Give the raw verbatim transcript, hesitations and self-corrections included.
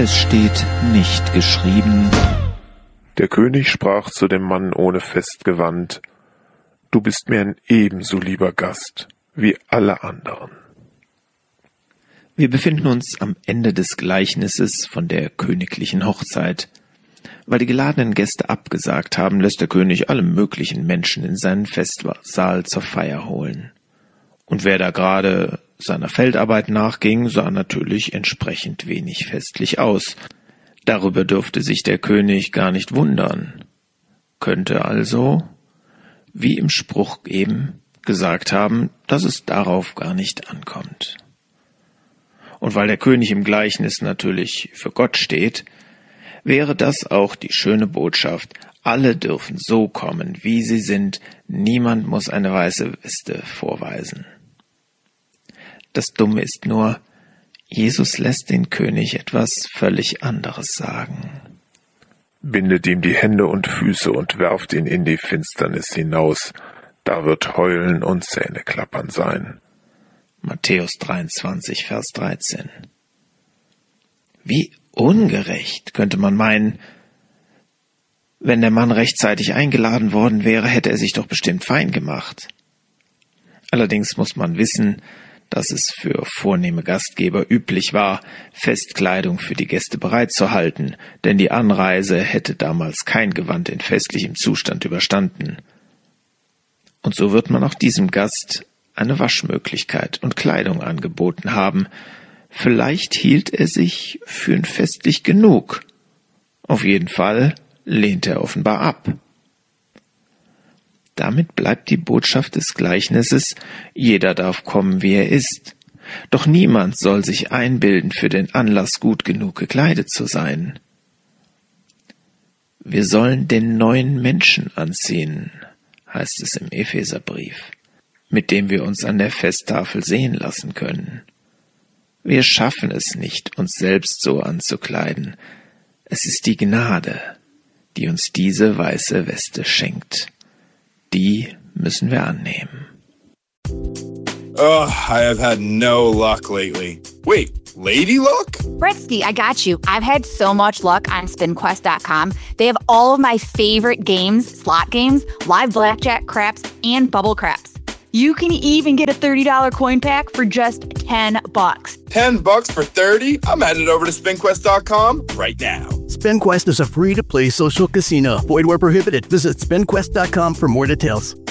es steht nicht geschrieben: Der König sprach zu dem Mann ohne Festgewand: Du bist mir ein ebenso lieber Gast wie alle anderen. Wir befinden uns am Ende des Gleichnisses von der königlichen Hochzeit. Weil die geladenen Gäste abgesagt haben, lässt der König alle möglichen Menschen in seinen Festsaal zur Feier holen. Und wer da gerade seiner Feldarbeit nachging, sah natürlich entsprechend wenig festlich aus. Darüber dürfte sich der König gar nicht wundern. Könnte also, wie im Spruch eben, gesagt haben, dass es darauf gar nicht ankommt. Und weil der König im Gleichnis natürlich für Gott steht, wäre das auch die schöne Botschaft: Alle dürfen so kommen, wie sie sind, niemand muss eine weiße Weste vorweisen. Das Dumme ist nur, Jesus lässt den König etwas völlig anderes sagen. Bindet ihm die Hände und Füße und werft ihn in die Finsternis hinaus, da wird Heulen und Zähneklappern sein. Matthäus dreiundzwanzig, Vers dreizehn. Wie ungerecht, könnte man meinen. Wenn der Mann rechtzeitig eingeladen worden wäre, hätte er sich doch bestimmt fein gemacht. Allerdings muss man wissen, dass es für vornehme Gastgeber üblich war, Festkleidung für die Gäste bereitzuhalten, denn die Anreise hätte damals kein Gewand in festlichem Zustand überstanden. Und so wird man auch diesem Gast eine Waschmöglichkeit und Kleidung angeboten haben. Vielleicht hielt er sich für festlich genug. Auf jeden Fall lehnt er offenbar ab. Damit bleibt die Botschaft des Gleichnisses: Jeder darf kommen, wie er ist. Doch niemand soll sich einbilden, für den Anlass gut genug gekleidet zu sein. Wir sollen den neuen Menschen anziehen, heißt es im Epheserbrief, mit dem wir uns an der Festtafel sehen lassen können. Wir schaffen es nicht, uns selbst so anzukleiden. Es ist die Gnade, die uns diese weiße Weste schenkt. Die müssen wir annehmen. Oh, I have had no luck lately. Wait, lady luck? Britsky, I got you. I've had so much luck on spin quest dot com. They have all of my favorite games, slot games, live blackjack, craps, and bubble craps. You can even get a thirty dollars coin pack for just ten bucks. ten bucks for thirty? I'm headed over to spin quest dot com right now. SpinQuest is a free-to-play social casino. Void where prohibited. Visit spin quest dot com for more details.